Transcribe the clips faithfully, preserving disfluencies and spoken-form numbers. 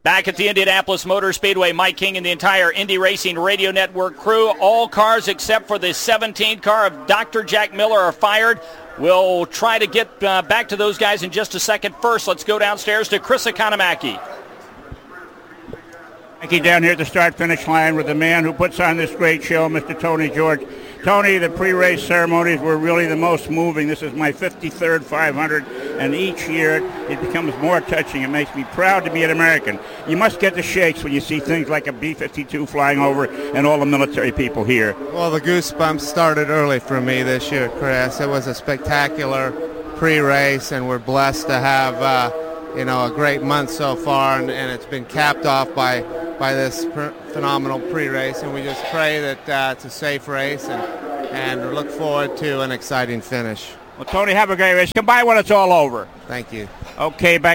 Back at the Indianapolis Motor Speedway, Mike King and the entire Indy Racing Radio Network crew. All cars except for the seventeenth car of Doctor Jack Miller are fired. We'll try to get uh, back to those guys in just a second. First, let's go downstairs to Chris Economaki. Thank you down here at the start-finish line with the man who puts on this great show, Mister Tony George. Tony, the pre-race ceremonies were really the most moving. This is my fifty-third five hundred, and each year it becomes more touching. It makes me proud to be an American. You must get the shakes when you see things like a B fifty-two flying over and all the military people here. Well, the goosebumps started early for me this year, Chris. It was a spectacular pre-race, and we're blessed to have uh, you know, a great month so far, and, and it's been capped off by by this pr- phenomenal pre-race, and we just pray that uh, it's a safe race, and and look forward to an exciting finish. Well, Tony, have a great race. Come by when it's all over. Thank you. Okay, back.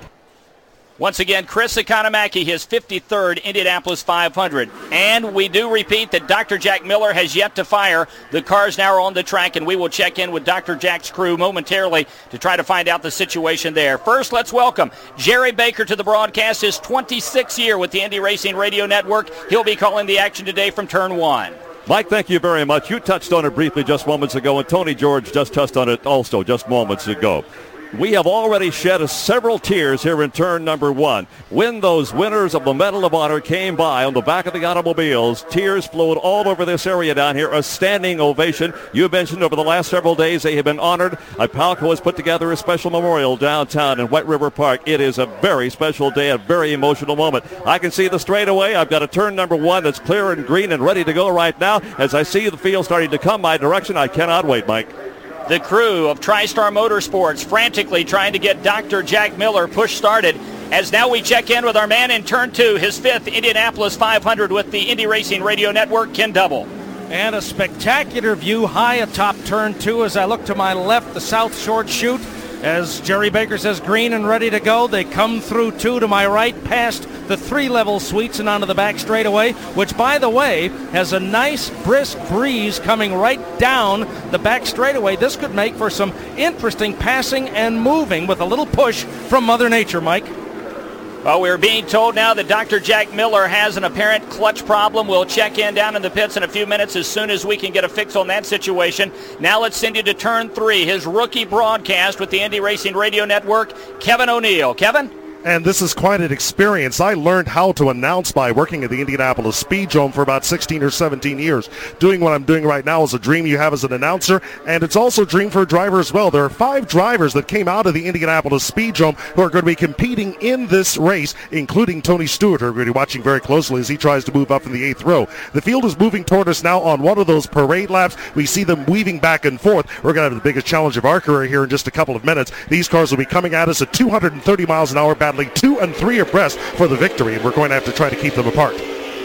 Once again, Chris Economaki, his fifty-third Indianapolis five hundred. And we do repeat that Doctor Jack Miller has yet to fire. The cars now are on the track, and we will check in with Doctor Jack's crew momentarily to try to find out the situation there. First, let's welcome Jerry Baker to the broadcast, his twenty-sixth year with the Indy Racing Radio Network. He'll be calling the action today from turn one. Mike, thank you very much. You touched on it briefly just moments ago, and Tony George just touched on it also just moments ago. We have already shed several tears here in turn number one. When those winners of the Medal of Honor came by on the back of the automobiles, tears flowed all over this area down here, a standing ovation. You mentioned over the last several days they have been honored. Ipalco has put together a special memorial downtown in White River Park. It is a very special day, a very emotional moment. I can see the straightaway. I've got a turn number one that's clear and green and ready to go right now. As I see the field starting to come my direction, I cannot wait, Mike. The crew of TriStar Motorsports frantically trying to get Doctor Jack Miller push started, as now we check in with our man in turn two, his fifth Indianapolis five hundred with the Indy Racing Radio Network, Ken Double. And a spectacular view high atop turn two as I look to my left, the south short chute. As Jerry Baker says, green and ready to go. They come through two to my right, past the three-level suites and onto the back straightaway, which, by the way, has a nice brisk breeze coming right down the back straightaway. This could make for some interesting passing and moving with a little push from Mother Nature, Mike. Well, we're being told now that Doctor Jack Miller has an apparent clutch problem. We'll check in down in the pits in a few minutes as soon as we can get a fix on that situation. Now let's send you to turn three, his rookie broadcast with the Indy Racing Radio Network, Kevin O'Neill. Kevin? And this is quite an experience. I learned how to announce by working at the Indianapolis Speedrome for about sixteen or seventeen years. Doing what I'm doing right now is a dream you have as an announcer, and it's also a dream for a driver as well. There are five drivers that came out of the Indianapolis Speedrome who are going to be competing in this race, including Tony Stewart, who we're going to be watching very closely as he tries to move up in the eighth row. The field is moving toward us now on one of those parade laps. We see them weaving back and forth. We're going to have the biggest challenge of our career here in just a couple of minutes. These cars will be coming at us at two hundred thirty miles an hour, battling two and three abreast for the victory, and we're going to have to try to keep them apart.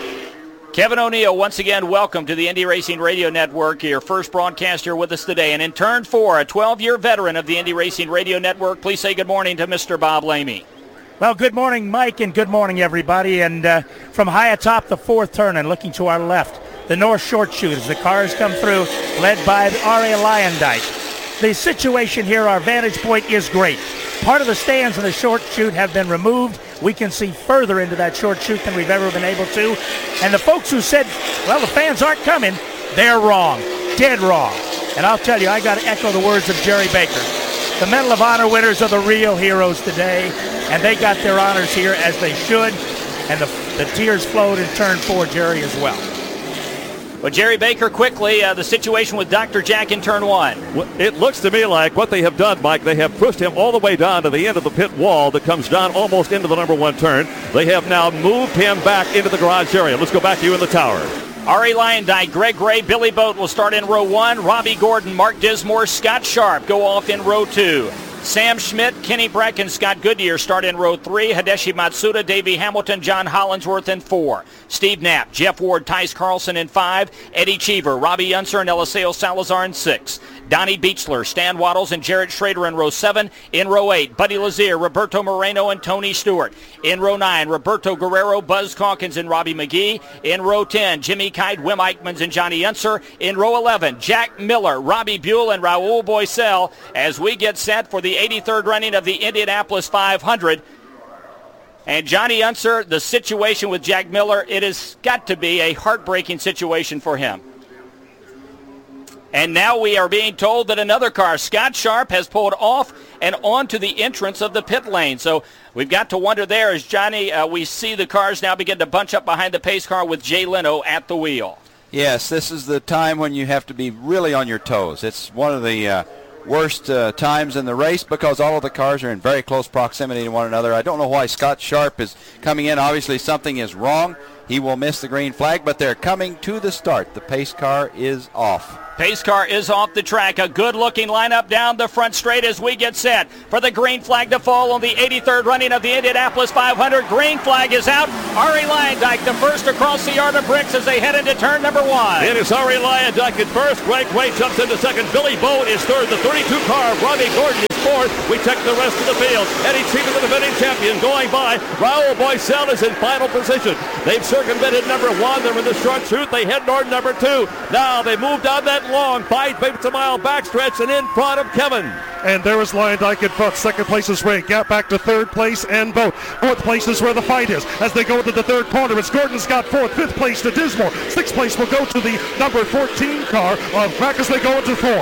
Kevin O'Neill, once again, welcome to the Indy Racing Radio Network, your first broadcaster with us today. And in turn four, a twelve-year veteran of the Indy Racing Radio Network, please say good morning to Mister Bob Lamey. Well, good morning, Mike, and good morning, everybody. And uh, from high atop the fourth turn and looking to our left, the North Short Chute as the cars come through, led by R A Lyondike. The situation here, our vantage point is great. Part of the stands in the short chute have been removed. We can see further into that short chute than we've ever been able to. And the folks who said, well, the fans aren't coming, they're wrong, dead wrong. And I'll tell you, I got to echo the words of Jerry Baker. The Medal of Honor winners are the real heroes today, and they got their honors here as they should. And the, the tears flowed in turn four, Jerry, as well. Well, Jerry Baker, quickly, uh, the situation with Doctor Jack in turn one. Well, it looks to me like what they have done, Mike, they have pushed him all the way down to the end of the pit wall that comes down almost into the number one turn. They have now moved him back into the garage area. Let's go back to you in the tower. R A Lyondike, Greg Ray, Billy Boat will start in row one. Robbie Gordon, Mark Dismore, Scott Sharp go off in row two. Sam Schmidt, Kenny Brecken, Scott Goodyear start in row three. Hideshi Matsuda, Davey Hamilton, John Hollinsworth in four. Steve Knapp, Jeff Ward, Tice Carlson in five. Eddie Cheever, Robbie Unser, and Eliseo Salazar in six. Donnie Beechler, Stan Waddles, and Jarrett Schrader in row seven. In row eight, Buddy Lazier, Roberto Moreno, and Tony Stewart. In row nine, Roberto Guerrero, Buzz Calkins, and Robbie McGee. In row ten, Jimmy Kite, Wim Eichmans, and Johnny Unser. In row eleven, Jack Miller, Robbie Buell, and Raul Boisel as we get set for the eighty-third running of the Indianapolis five hundred. And Johnny Unser, the situation with Jack Miller, it has got to be a heartbreaking situation for him. And now we are being told that another car, Scott Sharp, has pulled off and onto the entrance of the pit lane. So we've got to wonder there as Johnny, uh, we see the cars now begin to bunch up behind the pace car with Jay Leno at the wheel. Yes, this is the time when you have to be really on your toes. It's one of the uh, worst uh, times in the race because all of the cars are in very close proximity to one another. I don't know why Scott Sharp is coming in. Obviously something is wrong. He will miss the green flag, but they're coming to the start. The pace car is off. Pace car is off the track. A good-looking lineup down the front straight as we get set for the green flag to fall on the eighty-third running of the Indianapolis five hundred. Green flag is out. Arie Luyendyk, the first across the yard of bricks as they head into turn number one. It is Arie Luyendyk in first. Greg Way jumps into second. Billy Boat is third. The thirty-two car, Robbie Gordon, is fourth. We check the rest of the field. Eddie Cheever, the defending champion, going by. Raul Boesel is in final position. They've circumvented number one. They're in the short chute. They head toward number two. Now they move down that long five eighths a mile backstretch and in front of Kevin. And there is Luyendyk in front. Second place is Ray. Gap back to third place and Boat. Fourth place is where the fight is. As they go into the third corner, it's Gordon's got fourth. Fifth place to Dismore. Sixth place will go to the number fourteen car of Mack as they go into four.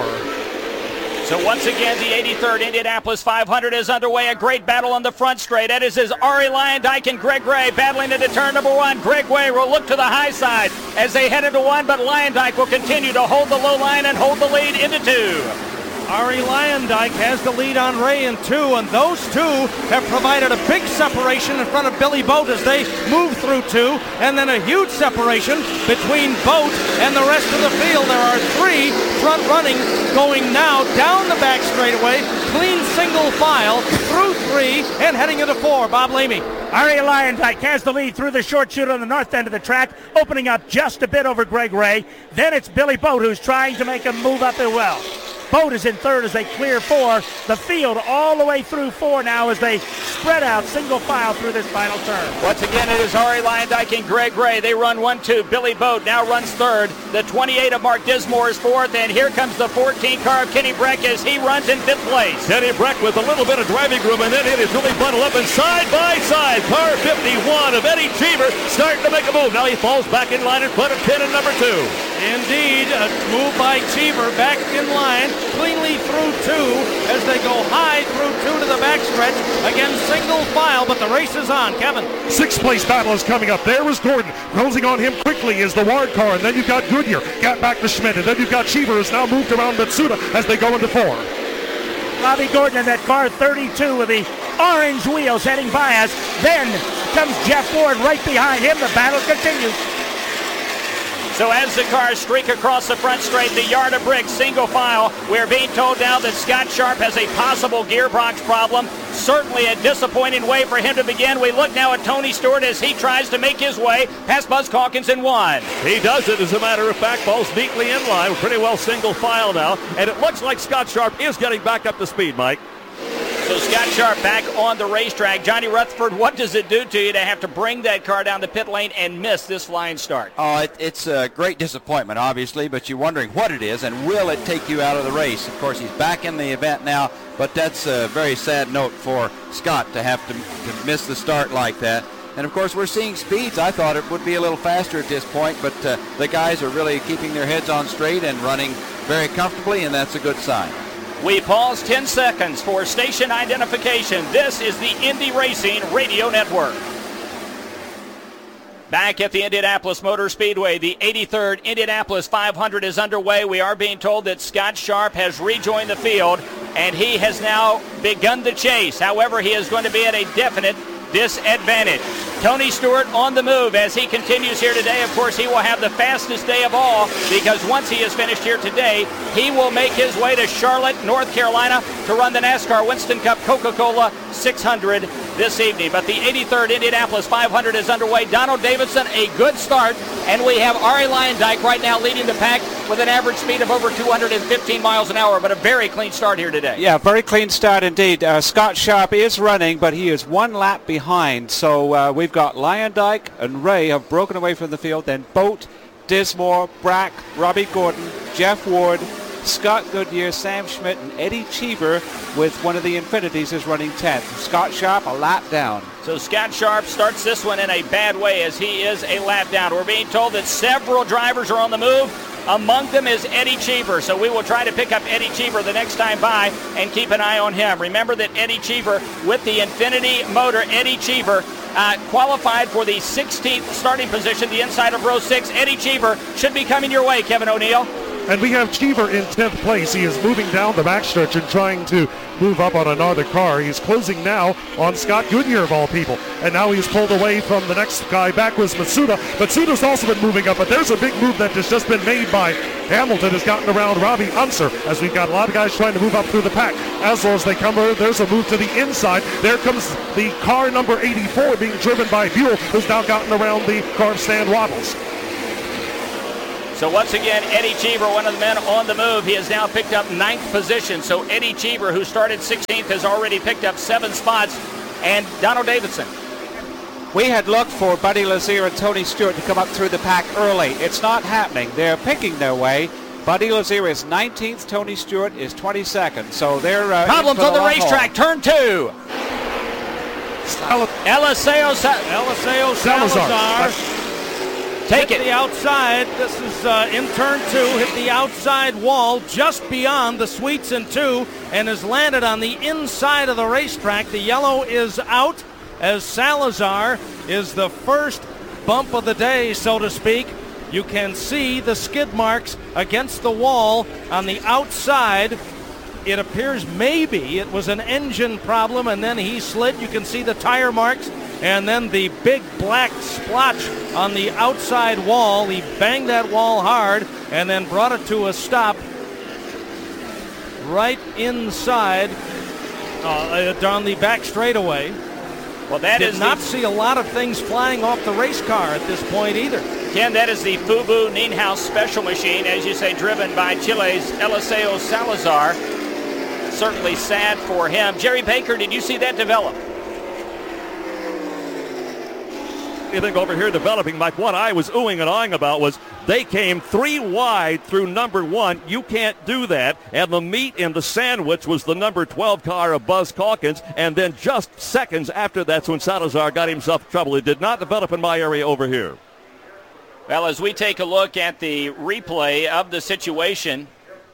So once again, the eighty-third Indianapolis five hundred is underway. A great battle on the front straight. That is as Arie Luyendyk and Greg Ray battling into turn number one. Greg Ray will look to the high side as they head into one, but Luyendyk will continue to hold the low line and hold the lead into two. Arie Luyendyk has the lead on Ray in two, and those two have provided a big separation in front of Billy Boat as they move through two, and then a huge separation between Boat and the rest of the field. There are three front running going now down the back straightaway, clean single file through three and heading into four. Bob Lamy. Arie Luyendyk has the lead through the short chute on the north end of the track, opening up just a bit over Greg Ray. Then it's Billy Boat who's trying to make a move up as well. Boat is in third as they clear four. The field all the way through four now as they spread out single file through this final turn. Once again, it is Arie Luyendyk and Greg Ray. They run one two. Billy Boat now runs third. The twenty-eight of Mark Dismore is fourth. And here comes the fourteen car of Kenny Breck as he runs in fifth place. Kenny Breck with a little bit of driving room, and then it is really bundled up and side by side. Car fifty-one of Eddie Cheever starting to make a move. Now he falls back in line in front of ten and number two. Indeed, a move by Cheever back in line, cleanly through two as they go high through two to the backstretch. Again, single file, but the race is on. Kevin. Sixth place battle is coming up. There is Gordon. Closing on him quickly is the Ward car, and then you've got Goodyear. Got back to Schmidt, and then you've got Cheever who's now moved around Matsuda as they go into four. Robbie Gordon in that car thirty-two with the orange wheels heading by us. Then comes Jeff Ward right behind him. The battle continues. So as the cars streak across the front straight, the yard of bricks, single file, we're being told now that Scott Sharp has a possible gearbox problem. Certainly a disappointing way for him to begin. We look now at Tony Stewart as he tries to make his way past Buzz Calkins in one. He does it, as a matter of fact. Ball's neatly in line. We're pretty well single file now. And it looks like Scott Sharp is getting back up to speed, Mike. So Scott Sharp back on the racetrack. Johnny Rutherford, what does it do to you to have to bring that car down the pit lane and miss this flying start? Oh, it, it's a great disappointment, obviously, but you're wondering what it is and will it take you out of the race. Of course, he's back in the event now, but that's a very sad note for Scott to have to, to miss the start like that. And, of course, we're seeing speeds. I thought it would be a little faster at this point, but uh, the guys are really keeping their heads on straight and running very comfortably, and that's a good sign. We pause ten seconds for station identification. This is the Indy Racing Radio Network. Back at the Indianapolis Motor Speedway, the eighty-third Indianapolis five hundred is underway. We are being told that Scott Sharp has rejoined the field, and he has now begun the chase. However, he is going to be at a definite disadvantage. Tony Stewart on the move as he continues here today. Of course, he will have the fastest day of all because once he is finished here today, he will make his way to Charlotte, North Carolina to run the NASCAR Winston Cup Coca-Cola six hundred this evening. But the eighty-third Indianapolis five hundred is underway. Donald Davidson, a good start, and we have Arie Luyendyk right now leading the pack with an average speed of over two hundred fifteen miles an hour, but a very clean start here today. Yeah, very clean start indeed. Uh, Scott Sharp is running, but he is one lap behind. So uh, we've got Luyendyk and Ray have broken away from the field. Then Boat, Dismore, Brack, Robbie Gordon, Jeff Ward, Scott Goodyear, Sam Schmidt, and Eddie Cheever with one of the Infinities is running tenth. Scott Sharp a lap down. So Scott Sharp starts this one in a bad way as he is a lap down. We're being told that several drivers are on the move. Among them is Eddie Cheever, so we will try to pick up Eddie Cheever the next time by and keep an eye on him. Remember that Eddie Cheever, with the Infinity motor, Eddie Cheever uh, qualified for the sixteenth starting position, the inside of row six. Eddie Cheever should be coming your way, Kevin O'Neill. And we have Cheever in tenth place. He is moving down the backstretch and trying to move up on another car. He's closing now on Scott Goodyear, of all people. And now he's pulled away from the next guy. Back was Matsuda. Matsuda's also been moving up, but there's a big move that has just been made by Hamilton. Has gotten around Robbie Unser, as we've got a lot of guys trying to move up through the pack. As well as they come, there's a move to the inside. There comes the car number eighty-four being driven by Buell, who's now gotten around the car of Stan Waddles. So once again, Eddie Cheever, one of the men on the move. He has now picked up ninth position. So Eddie Cheever, who started sixteenth, has already picked up seven spots. And Donald Davidson. We had looked for Buddy Lazier and Tony Stewart to come up through the pack early. It's not happening. They're picking their way. Buddy Lazier is nineteenth. Tony Stewart is twenty-second. So they're uh, problems on the racetrack. Turn two. Eliseo Sa- Eliseo Salazar. Take hit it. The outside. This is uh, in turn two. Hit the outside wall just beyond the sweets in two and has landed on the inside of the racetrack. The yellow is out as Salazar is the first bump of the day, so to speak. You can see the skid marks against the wall on the outside. It appears maybe it was an engine problem and then he slid. You can see the tire marks. And then the big black splotch on the outside wall. He banged that wall hard and then brought it to a stop right inside uh, on the back straightaway. Well, that Did is not the... see a lot of things flying off the race car at this point either. Ken, that is the Fubu Nienhaus special machine, as you say, driven by Chile's Eliseo Salazar. Certainly sad for him. Jerry Baker, did you see that develop? You think over here developing, Mike, what I was oohing and awing about was they came three wide through number one. You can't do that. And the meat in the sandwich was the number twelve car of Buzz Calkins. And then just seconds after that's when Salazar got himself in trouble. It did not develop in my area over here. Well, as we take a look at the replay of the situation,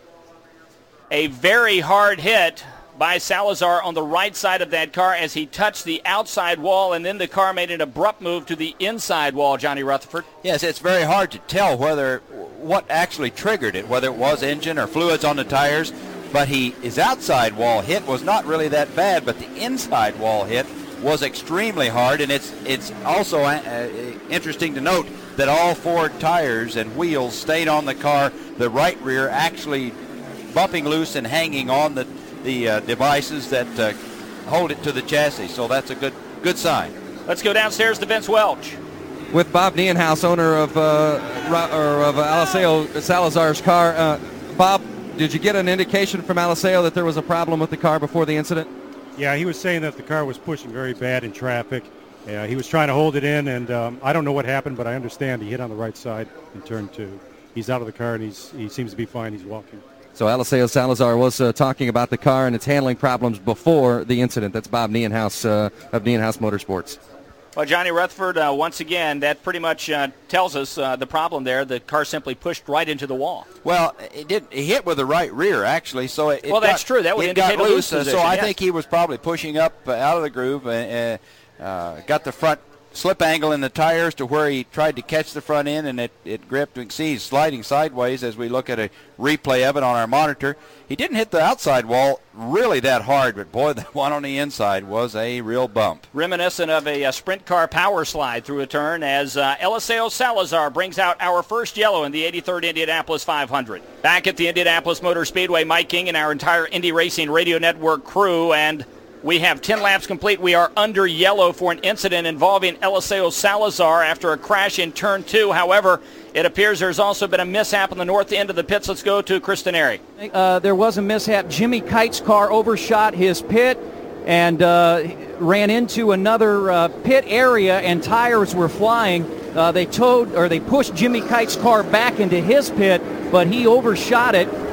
a very hard hit by Salazar on the right side of that car as he touched the outside wall, and then the car made an abrupt move to the inside wall, Johnny Rutherford. Yes, it's very hard to tell whether what actually triggered it, whether it was engine or fluids on the tires. But he his outside wall hit was not really that bad, but the inside wall hit was extremely hard, and it's it's also uh, interesting to note that all four tires and wheels stayed on the car, the right rear actually bumping loose and hanging on the the uh, devices that uh, hold it to the chassis. So that's a good good sign. Let's go downstairs to Vince Welch. With Bob Nienhaus, owner of uh, or of Eliseo Salazar's car. Uh, Bob, did you get an indication from Eliseo that there was a problem with the car before the incident? Yeah, he was saying that the car was pushing very bad in traffic. Uh, he was trying to hold it in, and um, I don't know what happened, but I understand he hit on the right side in turn two. He's out of the car, and he's he seems to be fine. He's walking. So Eliseo Salazar was uh, talking about the car and its handling problems before the incident. That's Bob Nienhaus uh, of Nienhaus Motorsports. Well, Johnny Rutherford, uh, once again, that pretty much uh, tells us uh, the problem there. The car simply pushed right into the wall. Well, it did. It hit with the right rear, actually. So it, it well, got, that's true. That would it indicate got a loose loose. position, So I yes. think he was probably pushing up uh, out of the groove and uh, uh, got the front slip angle in the tires to where he tried to catch the front end, and it, it gripped. We can see he's sliding sideways as we look at a replay of it on our monitor. He didn't hit the outside wall really that hard, but boy, the one on the inside was a real bump. Reminiscent of a, a sprint car power slide through a turn as uh, Eliseo Salazar brings out our first yellow in the eighty-third Indianapolis five hundred. Back at the Indianapolis Motor Speedway, Mike King and our entire Indy Racing Radio Network crew, and we have ten laps complete. We are under yellow for an incident involving Eliseo Salazar after a crash in turn two. However, it appears there's also been a mishap on the north end of the pits. Let's go to Cristaneri. Uh, there was a mishap. Jimmy Kite's car overshot his pit and uh, ran into another uh, pit area, and tires were flying. Uh, they towed or they pushed Jimmy Kite's car back into his pit, but he overshot it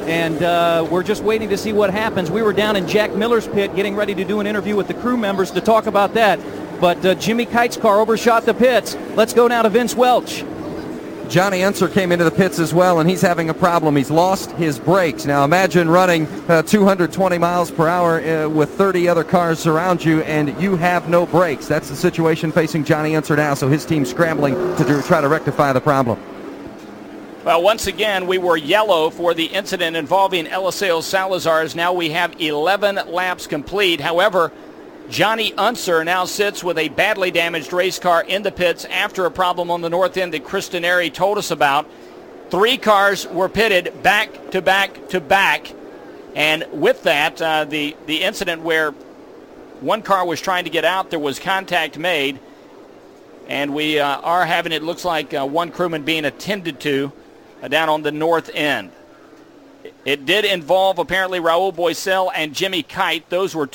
and uh, we're just waiting to see what happens. We were down in Jack Miller's pit getting ready to do an interview with the crew members to talk about that. But uh, Jimmy Kite's car overshot the pits. Let's go now to Vince Welch. Johnny Unser came into the pits as well, and he's having a problem. He's lost his brakes. Now imagine running uh, two hundred twenty miles per hour uh, with thirty other cars around you, and you have no brakes. That's the situation facing Johnny Unser now, so his team's scrambling to do, try to rectify the problem. Well, once again, we were yellow for the incident involving Eliseo Salazar's. Now we have eleven laps complete. However, Johnny Unser now sits with a badly damaged race car in the pits after a problem on the north end that Chris Denari told us about. Three cars were pitted back to back to back. And with that, uh, the, the incident where one car was trying to get out, there was contact made. And we uh, are having, it looks like, uh, one crewman being attended to uh, down on the north end. It did involve apparently Raul Boisel and Jimmy Kite. Those were